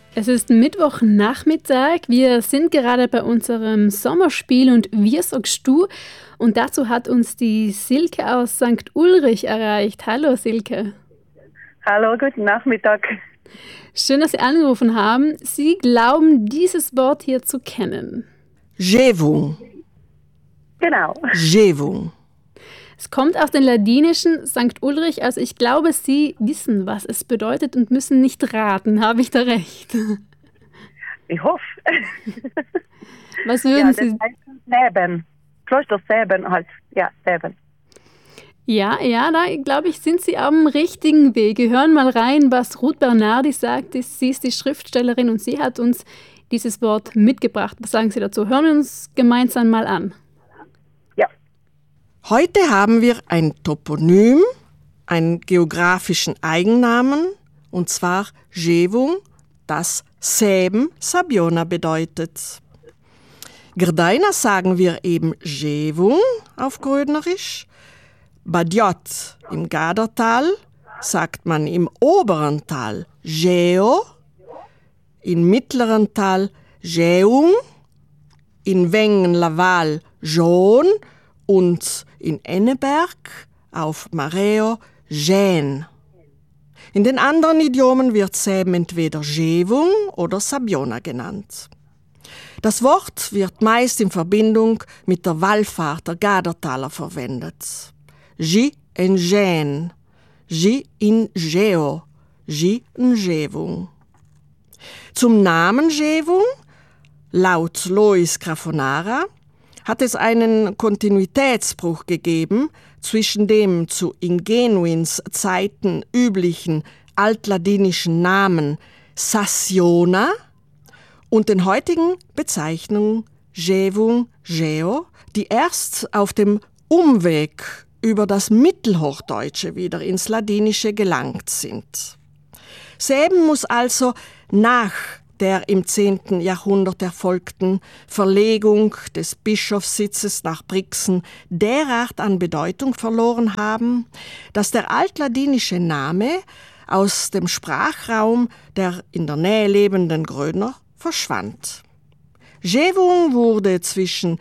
Es ist Mittwochnachmittag. Wir sind gerade bei unserem Sommerspiel und wir sagst du. Und dazu hat uns die Silke aus St. Ulrich erreicht. Hallo Silke. Hallo, guten Nachmittag. Schön, dass Sie angerufen haben. Sie glauben, dieses Wort hier zu kennen. Jävung. Genau. Jävung. Es kommt aus dem Ladinischen St. Ulrich. Also ich glaube, Sie wissen, was es bedeutet und müssen nicht raten. Habe ich da recht? Ich hoffe. Was würden Sie... Das heißt Säben. Kloster Säben halt. Ja, Säben. Ja, da glaube ich, sind Sie am richtigen Weg. Wir hören mal rein, was Ruth Bernardi sagt. Sie ist die Schriftstellerin und sie hat uns dieses Wort mitgebracht. Was sagen Sie dazu? Hören wir uns gemeinsam mal an. Ja. Heute haben wir ein Toponym, einen geografischen Eigennamen, und zwar Jävung, das Säben, Sabiona bedeutet. Gerdeiner sagen wir eben Jävung auf Grödnerisch. Badjot im Gadertal sagt man im oberen Tal Geo, im mittleren Tal Jeung, in Wengen-Laval Joon und in Enneberg auf Mareo Jäen. In den anderen Idiomen wird Säben entweder Jävung oder Sabiona genannt. Das Wort wird meist in Verbindung mit der Wallfahrt der Gadertaler verwendet. J en Jäen, J in Geo, J in Jävung. Zum Namen Jävung, laut Lois Graffonara, hat es einen Kontinuitätsbruch gegeben zwischen dem zu Ingenuins Zeiten üblichen altladinischen Namen Sassiona und den heutigen Bezeichnungen Jävung, Geo, die erst auf dem Umweg über das Mittelhochdeutsche wieder ins Ladinische gelangt sind. Säben muss also nach der im 10. Jahrhundert erfolgten Verlegung des Bischofssitzes nach Brixen derart an Bedeutung verloren haben, dass der altladinische Name aus dem Sprachraum der in der Nähe lebenden Grödner verschwand. Jävung wurde zwischen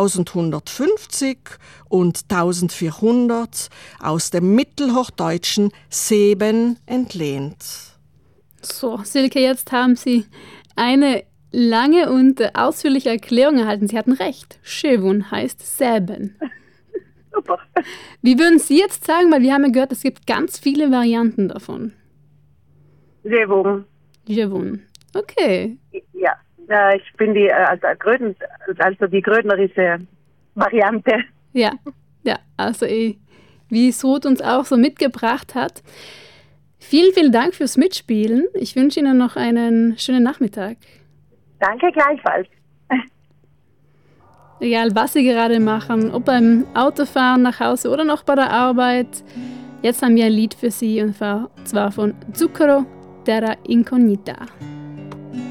1150 und 1400 aus dem mittelhochdeutschen Seben entlehnt. So, Silke, jetzt haben Sie eine lange und ausführliche Erklärung erhalten. Sie hatten recht. Jävung heißt Säben. Super. Wie würden Sie jetzt sagen, weil wir haben ja gehört, es gibt ganz viele Varianten davon. Jävung. Jävung. Okay. Ja. Ich bin die die grödnerische Variante. Ja, also wie es Ruth uns auch so mitgebracht hat. Vielen, vielen Dank fürs Mitspielen. Ich wünsche Ihnen noch einen schönen Nachmittag. Danke gleichfalls. Egal, was Sie gerade machen, ob beim Autofahren nach Hause oder noch bei der Arbeit. Jetzt haben wir ein Lied für Sie und zwar von Zucchero Terra Incognita.